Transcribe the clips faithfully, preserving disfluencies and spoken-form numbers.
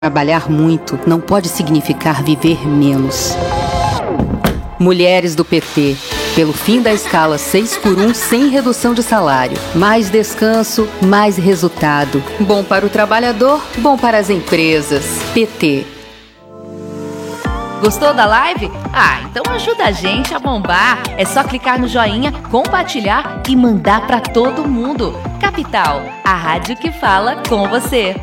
Trabalhar muito não pode significar viver menos. Mulheres do P T, pelo fim da escala seis por um sem redução de salário. Mais descanso, mais resultado. Bom para o trabalhador, bom para as empresas. P T. Gostou da live? Ah, então ajuda a gente a bombar. É só clicar no joinha, compartilhar e mandar para todo mundo. Capital, a rádio que fala com você.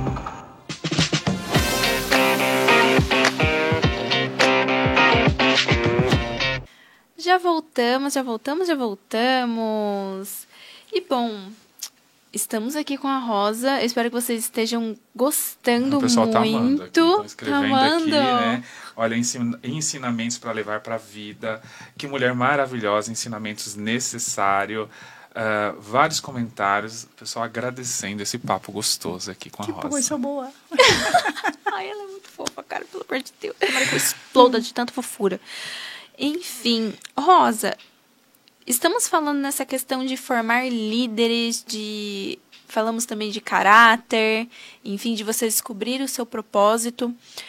Já voltamos, já voltamos, já voltamos. E bom, estamos aqui com a Rosa. Eu espero que vocês estejam gostando muito. O pessoal muito. tá amando aqui, estão escrevendo tá amando. aqui, né? Olha, ensinamentos para levar para a vida. Que mulher maravilhosa, ensinamentos necessários. Uh, vários comentários, o pessoal agradecendo esse papo gostoso aqui com a que Rosa. Que coisa boa. Ai, ela é muito fofa, cara, pelo amor de Deus. Tomara que eu exploda de tanta fofura. Enfim, Rosa, estamos falando nessa questão de formar líderes, de falamos também de caráter, enfim, de você descobrir o seu propósito.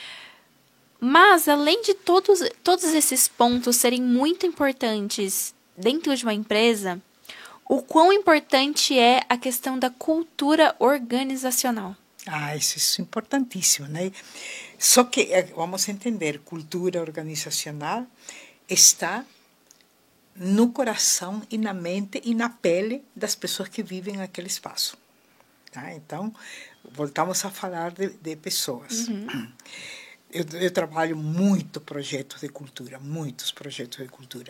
Mas, além de todos, todos esses pontos serem muito importantes dentro de uma empresa, o quão importante é a questão da cultura organizacional? Ah, isso, isso é importantíssimo, né? Só que, vamos entender, cultura organizacional está no coração e na mente e na pele das pessoas que vivem naquele espaço. Tá? Então, voltamos a falar de, de pessoas. Uhum. Eu, eu trabalho muito projetos de cultura, muitos projetos de cultura.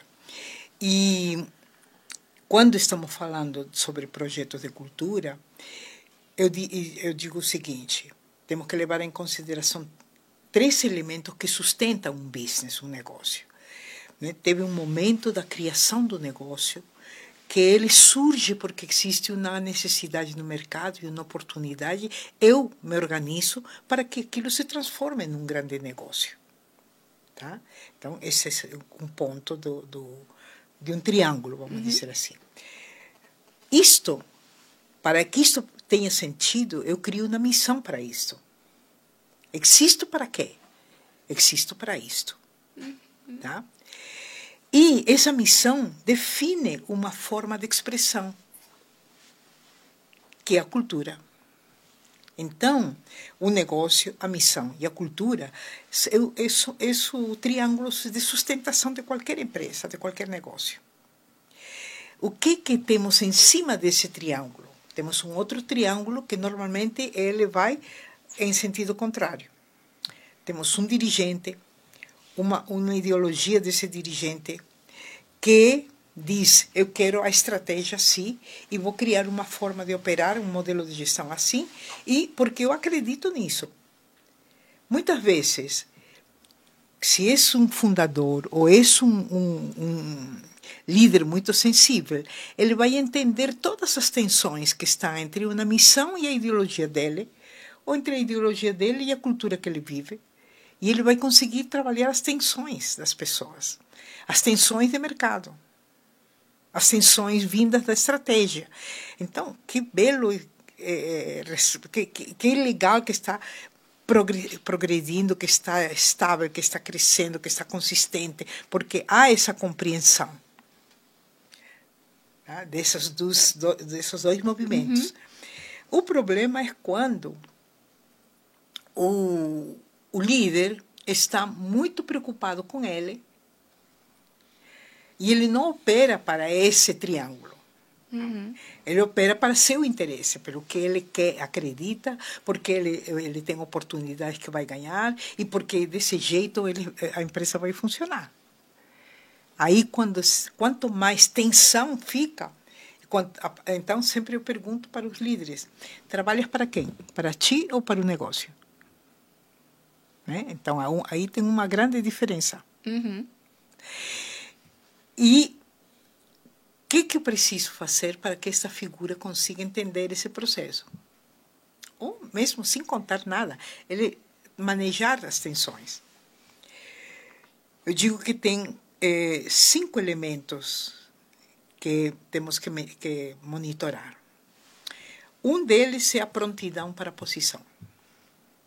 E quando estamos falando sobre projetos de cultura, eu, eu digo o seguinte, temos que levar em consideração três elementos que sustentam um business, um negócio. Né? Teve um momento da criação do negócio que ele surge porque existe uma necessidade no mercado e uma oportunidade. Eu me organizo para que aquilo se transforme num grande negócio. Tá? Então, esse é um ponto do, do, de um triângulo, vamos uhum. dizer assim. Isto, para que isto tenha sentido, eu crio uma missão para isto. Existo para quê? Existo para isto. Uhum. Tá? E essa missão define uma forma de expressão, que é a cultura. Então, o negócio, a missão e a cultura é, é, é o triângulo de sustentação de qualquer empresa, de qualquer negócio. O que, que temos em cima desse triângulo? Temos um outro triângulo que normalmente ele vai em sentido contrário. Temos um dirigente, Uma, uma ideologia desse dirigente que diz, eu quero a estratégia assim e vou criar uma forma de operar, um modelo de gestão assim, e porque eu acredito nisso. Muitas vezes, se é um fundador ou é um, um, um líder muito sensível, ele vai entender todas as tensões que estão entre uma missão e a ideologia dele, ou entre a ideologia dele e a cultura que ele vive. E ele vai conseguir trabalhar as tensões das pessoas, as tensões de mercado, as tensões vindas da estratégia. Então, que belo, é, que, que, que legal que está progredindo, que está estável, que está crescendo, que está consistente, porque há essa compreensão, tá? Desses, dos, do, desses dois movimentos. Uhum. O problema é quando o O líder está muito preocupado com ele e ele não opera para esse triângulo. Uhum. Ele opera para seu interesse, pelo que ele quer, acredita, porque ele, ele tem oportunidade que vai ganhar e porque desse jeito ele, a empresa vai funcionar. Aí, quando, quanto mais tensão fica, quando, então sempre eu pergunto para os líderes, trabalhas para quem? Para ti ou para o negócio? Né? Então, aí tem uma grande diferença. Uhum. E o que, que eu preciso fazer para que essa figura consiga entender esse processo? Ou mesmo sem contar nada, ele manejar as tensões. Eu digo que tem eh, cinco elementos que temos que, que monitorar. Um deles é a prontidão para a posição.